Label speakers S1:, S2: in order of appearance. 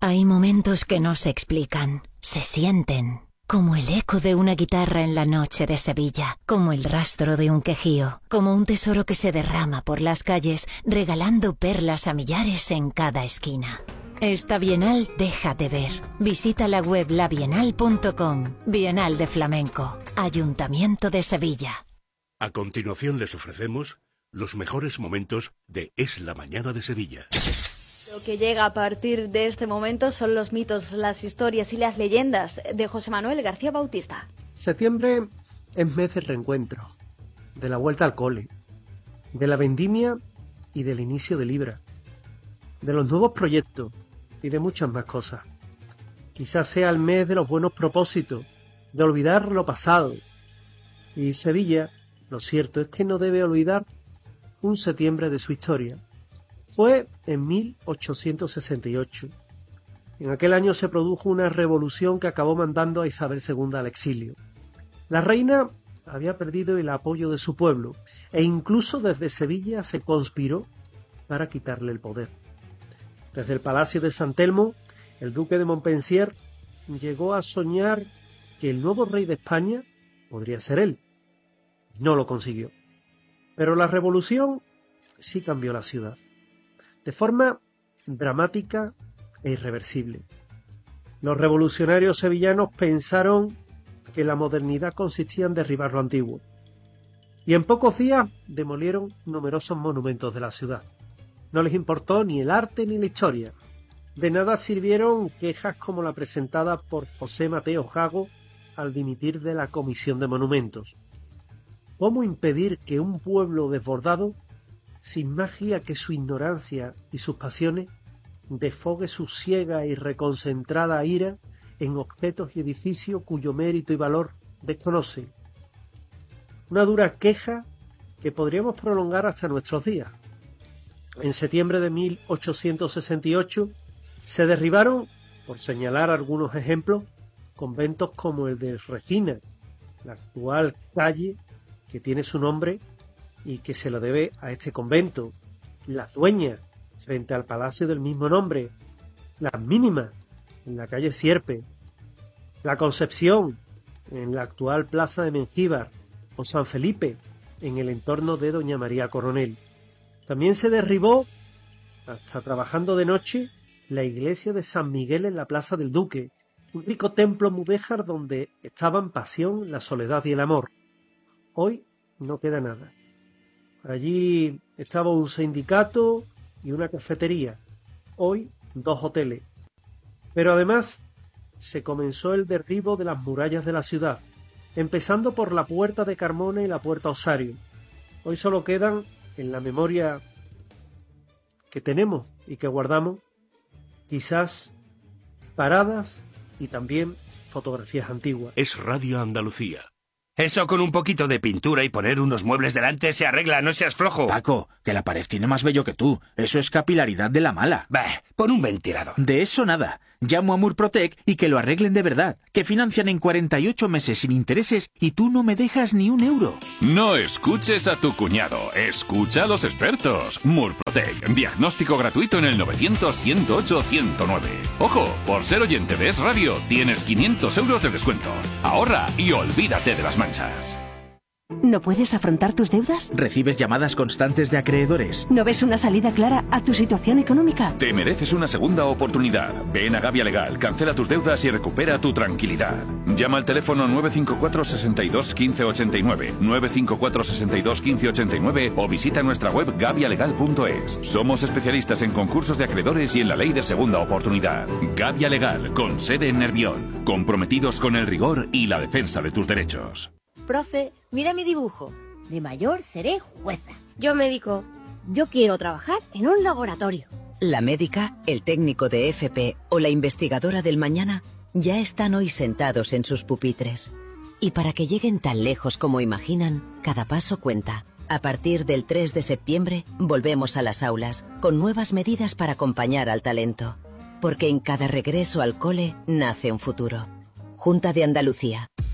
S1: Hay momentos que no se explican, se sienten. Como el eco de una guitarra en la noche de Sevilla, como el rastro de un quejío, como un tesoro que se derrama por las calles, regalando perlas a millares en cada esquina. Esta Bienal déjate ver. Visita la web labienal.com. Bienal de Flamenco, Ayuntamiento de Sevilla.
S2: A continuación les ofrecemos los mejores momentos de Es la Mañana de Sevilla.
S3: Lo que llega a partir de este momento son los mitos, las historias y las leyendas de José Manuel García Bautista.
S4: Septiembre es mes de reencuentro, de la vuelta al cole, de la vendimia y del inicio de Libra, de los nuevos proyectos y de muchas más cosas. Quizás sea el mes de los buenos propósitos, de olvidar lo pasado. Y Sevilla, lo cierto es que no debe olvidar un septiembre de su historia. Fue en 1868. En aquel año se produjo una revolución que acabó mandando a Isabel II al exilio. La reina había perdido el apoyo de su pueblo e incluso desde Sevilla se conspiró para quitarle el poder. Desde el Palacio de San Telmo, el duque de Montpensier llegó a soñar que el nuevo rey de España podría ser él. No lo consiguió. Pero la revolución sí cambió la ciudad, de forma dramática e irreversible. Los revolucionarios sevillanos pensaron que la modernidad consistía en derribar lo antiguo, y en pocos días demolieron numerosos monumentos de la ciudad. No les importó ni el arte ni la historia. De nada sirvieron quejas como la presentada por José Mateo Jago al dimitir de la Comisión de Monumentos. ¿Cómo impedir que un pueblo desbordado, sin magia que su ignorancia y sus pasiones, desfogue su ciega y reconcentrada ira en objetos y edificios cuyo mérito y valor desconoce? Una dura queja que podríamos prolongar hasta nuestros días. En septiembre de 1868 se derribaron, por señalar algunos ejemplos, conventos como el de Regina, la actual calle que tiene su nombre y que se lo debe a este convento, Las Dueñas, frente al palacio del mismo nombre, Las Mínimas, en la calle Sierpe, La Concepción, en la actual plaza de Mengíbar, o San Felipe, en el entorno de Doña María Coronel. También se derribó, hasta trabajando de noche, la iglesia de San Miguel en la plaza del Duque, un rico templo mudéjar donde estaban pasión, la soledad y el amor. Hoy no queda nada. Allí estaba un sindicato y una cafetería. Hoy 2 hoteles. Pero además se comenzó el derribo de las murallas de la ciudad, empezando por la Puerta de Carmona y la Puerta Osario. Hoy solo quedan, en la memoria que tenemos y que guardamos, quizás paradas y también fotografías antiguas.
S2: Es Radio Andalucía.
S5: Eso con un poquito de pintura y poner unos muebles delante se arregla, no seas flojo.
S6: Paco, que la pared tiene más vello que tú. Eso es capilaridad de la mala.
S5: Bah, pon un ventilador.
S6: De eso nada. Llamo a Murprotec y que lo arreglen de verdad. Que financian en 48 meses sin intereses y tú no me dejas ni un euro.
S7: No escuches a tu cuñado. Escucha a los expertos. Murprotec. Diagnóstico gratuito en el 900-108-109. Ojo, por ser oyente de Es Radio, tienes 500 euros de descuento. Ahorra y olvídate de las manchas.
S8: ¿No puedes afrontar tus deudas?
S6: ¿Recibes llamadas constantes de acreedores?
S8: ¿No ves una salida clara a tu situación económica?
S7: Te mereces una segunda oportunidad. Ven a Gavia Legal, cancela tus deudas y recupera tu tranquilidad. Llama al teléfono 954 62 15 89, 954 62 15 89 o visita nuestra web gavialegal.es. Somos especialistas en concursos de acreedores y en la ley de segunda oportunidad. Gavia Legal, con sede en Nervión. Comprometidos con el rigor y la defensa de tus derechos.
S9: Profe, mira mi dibujo. De mayor seré jueza.
S10: Yo médico.
S9: Yo quiero trabajar en un laboratorio.
S11: La médica, el técnico de FP o la investigadora del mañana ya están hoy sentados en sus pupitres. Y para que lleguen tan lejos como imaginan, cada paso cuenta. A partir del 3 de septiembre volvemos a las aulas con nuevas medidas para acompañar al talento. Porque en cada regreso al cole nace un futuro. Junta de Andalucía.